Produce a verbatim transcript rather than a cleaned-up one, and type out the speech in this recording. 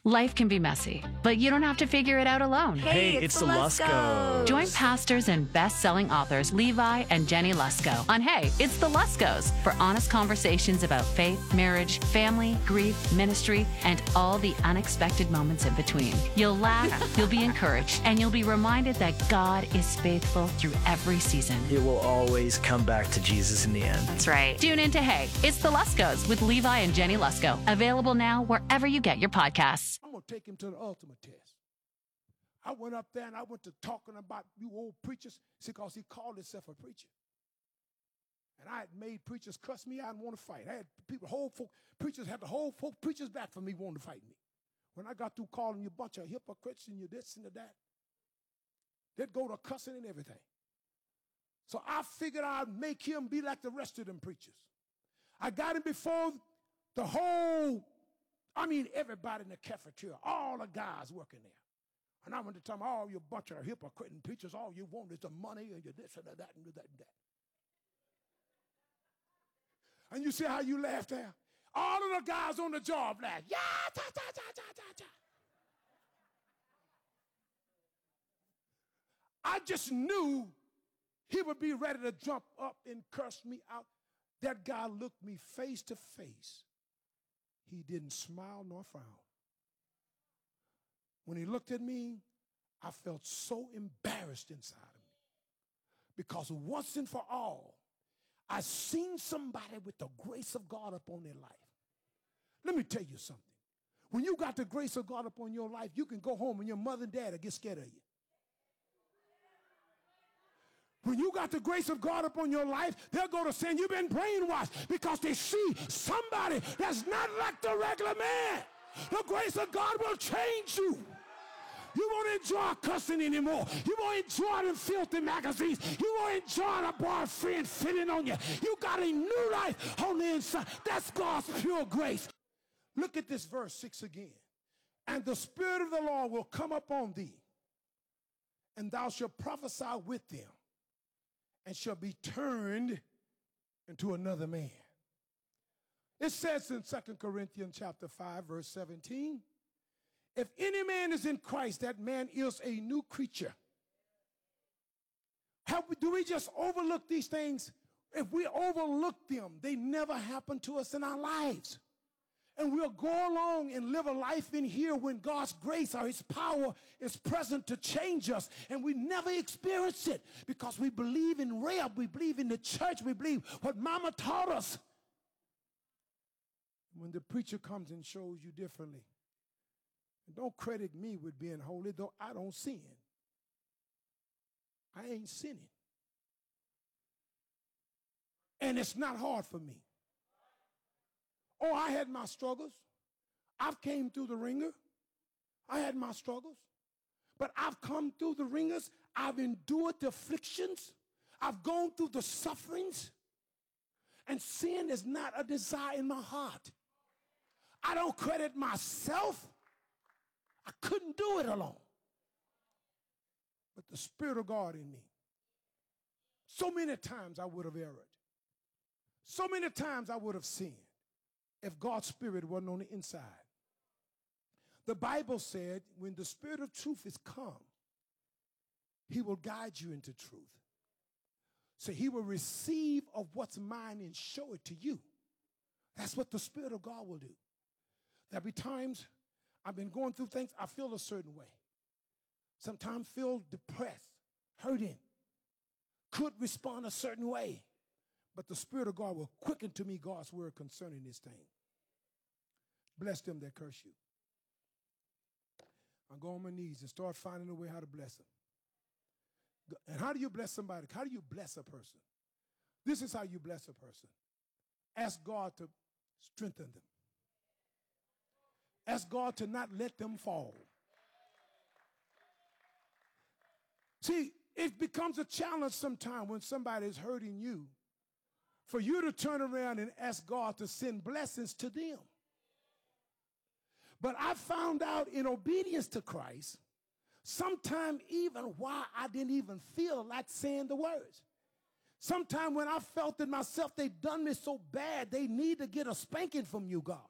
Life can be messy, but you don't have to figure it out alone. Hey, Hey, it's, it's the the Luskos. Join pastors and best-selling authors Levi and Jenny Lusko on Hey, It's the Luskos for honest conversations about faith, marriage, family, grief, ministry, and all the unexpected moments in between. You'll laugh, you'll be encouraged, and you'll be reminded that God is faithful through every season. It will always come back to Jesus in the end. That's right. Tune in to Hey, It's the Luskos with Levi and Jenny Lusko. Available now wherever you get your podcasts. I'm going to take him to the ultimate test. I went up there and I went to talking about you old preachers because he called himself a preacher. And I had made preachers cuss me out and want to fight. I had people, whole folk, preachers had the whole folk preachers back for me wanting to fight me. When I got through calling you a bunch of hypocrites and you this and you that, they'd go to cussing and everything. So I figured I'd make him be like the rest of them preachers. I got him before the whole, I mean, everybody in the cafeteria, all the guys working there. And I went to tell them, all you bunch of hypocrite and preachers, all you want is the money and you this and that and that and that. And you see how you laughed there? All of the guys on the job laughed. Yeah, ta, ta, ta, ta, ta, ta. I just knew he would be ready to jump up and curse me out. That guy looked me face to face. He didn't smile nor frown. When he looked at me, I felt so embarrassed inside of me. Because once and for all, I seen somebody with the grace of God upon their life. Let me tell you something. When you got the grace of God upon your life, you can go home and your mother and dad will get scared of you. When you got the grace of God upon your life, they'll go to saying you've been brainwashed because they see somebody that's not like the regular man. The grace of God will change you. You won't enjoy cussing anymore. You won't enjoy them filthy magazines. You won't enjoy the boyfriend fitting on you. You got a new life on the inside. That's God's pure grace. Look at this verse six again. And the Spirit of the Lord will come upon thee, and thou shalt prophesy with them, and shall be turned into another man. It says in Second Corinthians chapter five, verse seventeen, if any man is in Christ, that man is a new creature. How, do we just overlook these things? If we overlook them, they never happen to us in our lives. And we'll go along and live a life in here when God's grace or his power is present to change us. And we never experience it because we believe in Reb, we believe in the church, we believe what Mama taught us. When the preacher comes and shows you differently, and don't credit me with being holy, though I don't sin. I ain't sinning. And it's not hard for me. Oh, I had my struggles. I've came through the ringer. I had my struggles. But I've come through the ringers. I've endured the afflictions. I've gone through the sufferings. And sin is not a desire in my heart. I don't credit myself. I couldn't do it alone. But the Spirit of God in me. So many times I would have erred. So many times I would have sinned if God's Spirit wasn't on the inside. The Bible said when the Spirit of truth is come, he will guide you into truth. So he will receive of what's mine and show it to you. That's what the Spirit of God will do. There'll be times I've been going through things, I feel a certain way. Sometimes feel depressed, hurting, could respond a certain way. But the Spirit of God will quicken to me God's word concerning this thing. Bless them that curse you. I go on my knees and start finding a way how to bless them. And how do you bless somebody? How do you bless a person? This is how you bless a person. Ask God to strengthen them. Ask God to not let them fall. See, it becomes a challenge sometimes when somebody is hurting you for you to turn around and ask God to send blessings to them. But I found out in obedience to Christ, sometimes even why I didn't even feel like saying the words. Sometimes when I felt it myself, they done me so bad, they need to get a spanking from you, God.